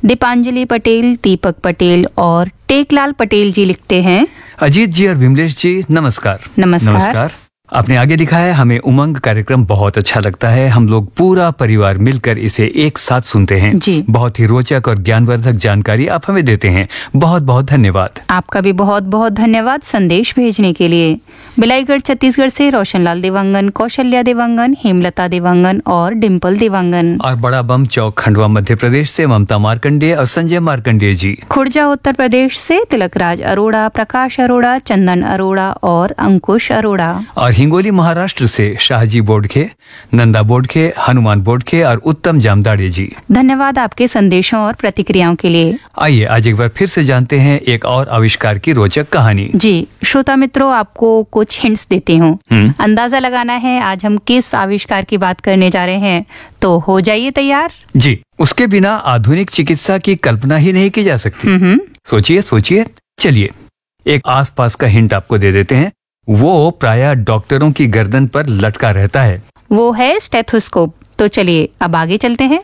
दीपांजलि पटेल, दीपक पटेल और टेकलाल पटेल जी लिखते हैं। अजीत जी और विमलेश जी नमस्कार। नमस्कार। आपने आगे लिखा है, हमें उमंग कार्यक्रम बहुत अच्छा लगता है। हम लोग पूरा परिवार मिलकर इसे एक साथ सुनते हैं जी। बहुत ही रोचक और ज्ञानवर्धक जानकारी आप हमें देते हैं। बहुत बहुत धन्यवाद। आपका भी बहुत बहुत धन्यवाद संदेश भेजने के लिए। बिलाईगढ़ छत्तीसगढ़ से रोशनलाल देवांगन, कौशल्या देवांगन, हेमलता देवांगन और डिम्पल देवांगन। और बड़ा बम चौक खंडवा मध्य प्रदेश से ममता मार्कंडेय और संजय मार्कंडेय जी। खुर्जा उत्तर प्रदेश से तिलकराज अरोड़ा, प्रकाश अरोड़ा, चंदन अरोड़ा और अंकुश अरोड़ा। और हिंगोली महाराष्ट्र से शाहजी बोडखे, नंदा बोडखे, हनुमान बोडखे और उत्तम जामदाड़े जी। धन्यवाद आपके संदेशों और प्रतिक्रियाओं के लिए। आइए आज एक बार फिर से जानते हैं एक और आविष्कार की रोचक कहानी। जी श्रोता मित्रों, आपको कुछ हिंट्स देती हूँ। अंदाजा लगाना है आज हम किस आविष्कार की बात करने जा रहे हैं, तो हो जाइए तैयार। जी, उसके बिना आधुनिक चिकित्सा की कल्पना ही नहीं की जा सकती। सोचिए सोचिए। चलिए एक आसपास का हिंट आपको दे देते हैं। वो प्रायः डॉक्टरों की गर्दन पर लटका रहता है। वो है स्टेथोस्कोप। तो चलिए अब आगे चलते हैं।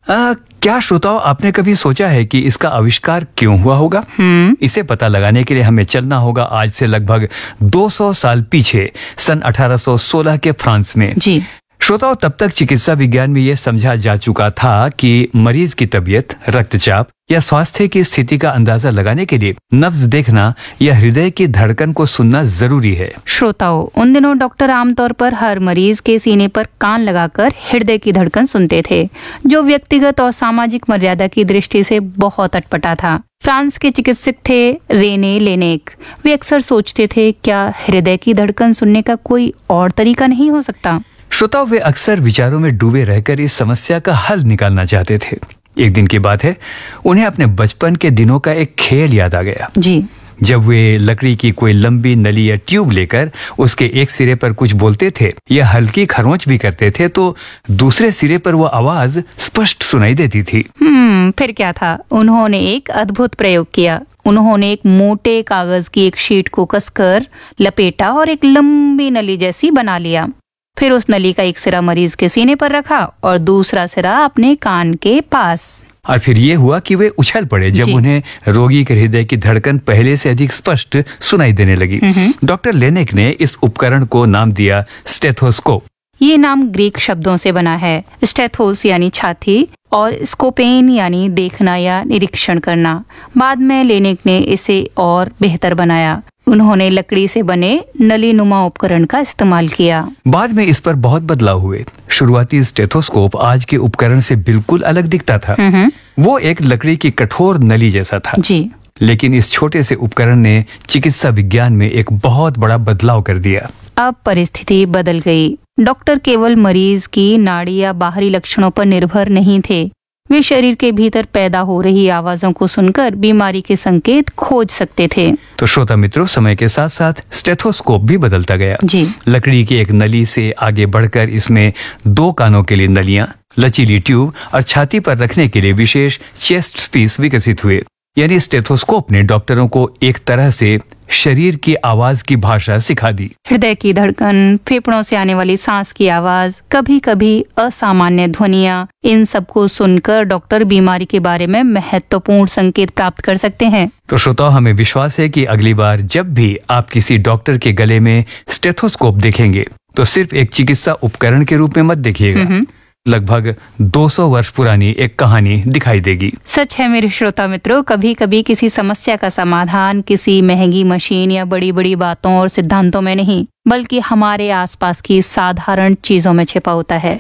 क्या श्रोताओं, आपने कभी सोचा है कि इसका आविष्कार क्यों हुआ होगा? इसे पता लगाने के लिए हमें चलना होगा आज से लगभग 200 साल पीछे, सन 1816 के फ्रांस में। जी श्रोताओं, तब तक चिकित्सा विज्ञान में यह समझा जा चुका था कि मरीज की तबीयत, रक्तचाप या स्वास्थ्य की स्थिति का अंदाजा लगाने के लिए नब्ज देखना या हृदय की धड़कन को सुनना जरूरी है। श्रोताओं, उन दिनों डॉक्टर आमतौर पर हर मरीज के सीने पर कान लगाकर हृदय की धड़कन सुनते थे, जो व्यक्तिगत और सामाजिक मर्यादा की दृष्टि से बहुत अटपटा था। फ्रांस के चिकित्सक थे रेने लेनेक। वे अक्सर सोचते थे, क्या हृदय की धड़कन सुनने का कोई और तरीका नहीं हो सकता? श्रोताओं, वे अक्सर विचारों में डूबे रहकर इस समस्या का हल निकालना चाहते थे। एक दिन की बात है, उन्हें अपने बचपन के दिनों का एक खेल याद आ गया। जी। जब वे लकड़ी की कोई लंबी नली या ट्यूब लेकर उसके एक सिरे पर कुछ बोलते थे या हल्की खरोंच भी करते थे, तो दूसरे सिरे पर वो आवाज स्पष्ट सुनाई देती थी। फिर क्या था? उन्होंने एक अद्भुत प्रयोग किया। उन्होंने एक मोटे कागज की एक शीट को कसकर लपेटा और एक लंबी नली जैसी बना लिया। फिर उस नली का एक सिरा मरीज के सीने पर रखा और दूसरा सिरा अपने कान के पास। और फिर ये हुआ कि वे उछल पड़े जब उन्हें रोगी के हृदय की धड़कन पहले से अधिक स्पष्ट सुनाई देने लगी। डॉक्टर लेनेक ने इस उपकरण को नाम दिया स्टेथोस्कोप। ये नाम ग्रीक शब्दों से बना है। स्टेथोस यानी छाती और स्कोपेन यानी देखना या निरीक्षण करना। बाद में लेनेक ने इसे और बेहतर बनाया। उन्होंने लकड़ी से बने नलीनुमा उपकरण का इस्तेमाल किया। बाद में इस पर बहुत बदलाव हुए। शुरुआती स्टेथोस्कोप आज के उपकरण से बिल्कुल अलग दिखता था। वो एक लकड़ी की कठोर नली जैसा था। जी। लेकिन इस छोटे से उपकरण ने चिकित्सा विज्ञान में एक बहुत बड़ा बदलाव कर दिया। अब परिस्थिति बदल गई। डॉक्टर केवल मरीज की नाड़ी या बाहरी लक्षणों पर निर्भर नहीं थे। वे शरीर के भीतर पैदा हो रही आवाजों को सुनकर बीमारी के संकेत खोज सकते थे। तो श्रोता मित्रों, समय के साथ साथ स्टेथोस्कोप भी बदलता गया। जी। लकड़ी की एक नली से आगे बढ़कर इसमें 2 कानों के लिए नलियां, लचीली ट्यूब और छाती पर रखने के लिए विशेष चेस्ट पीस विकसित हुए। यानी स्टेथोस्कोप ने डॉक्टरों को एक तरह से शरीर की आवाज की भाषा सिखा दी। हृदय की धड़कन, फेफड़ों से आने वाली सांस की आवाज, कभी कभी असामान्य ध्वनियाँ, इन सबको सुनकर डॉक्टर बीमारी के बारे में महत्वपूर्ण संकेत प्राप्त कर सकते हैं। तो श्रोताओं, हमें विश्वास है कि अगली बार जब भी आप किसी डॉक्टर के गले में स्टेथोस्कोप देखेंगे, तो सिर्फ एक चिकित्सा उपकरण के रूप में मत देखिएगा। लगभग 200 वर्ष पुरानी एक कहानी दिखाई देगी। सच है मेरे श्रोता मित्रों, कभी कभी किसी समस्या का समाधान किसी महंगी मशीन या बड़ी बड़ी बातों और सिद्धांतों में नहीं, बल्कि हमारे आसपास की साधारण चीजों में छिपा होता है।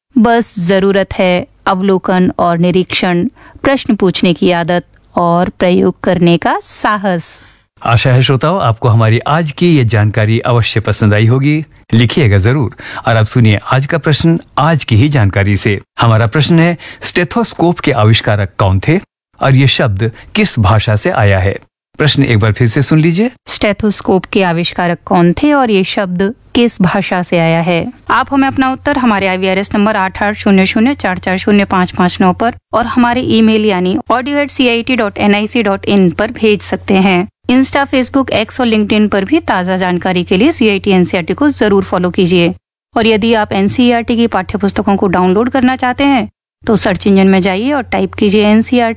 बस जरूरत है अवलोकन और निरीक्षण, प्रश्न पूछने की आदत और प्रयोग करने का साहस। आशा है श्रोताओं, आपको हमारी आज की ये जानकारी अवश्य पसंद आई होगी। लिखिएगा जरूर। और अब सुनिए आज का प्रश्न आज की ही जानकारी से। हमारा प्रश्न है, स्टेथोस्कोप के आविष्कारक कौन थे और ये शब्द किस भाषा से आया है? प्रश्न एक बार फिर से सुन लीजिए। स्टेथोस्कोप के आविष्कारक कौन थे और ये शब्द किस भाषा से आया है? आप हमें अपना उत्तर हमारे IVRS नंबर 8800440559 पर और हमारे ईमेल यानी audio@cit.nic.in पर भेज सकते हैं। इंस्टा, फेसबुक, एक्स और लिंक्डइन पर भी ताज़ा जानकारी के लिए CIT NCERT को जरूर फॉलो कीजिए। और यदि आप NCERT की पाठ्य पुस्तकों को डाउनलोड करना चाहते हैं तो सर्च इंजन में जाइए और टाइप कीजिए NCERT